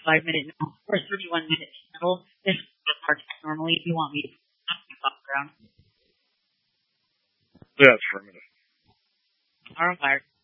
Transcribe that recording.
5 minute or 31 minute channel. This is our text normally. If you want me to pop around. Yeah, it's affirmative. All right.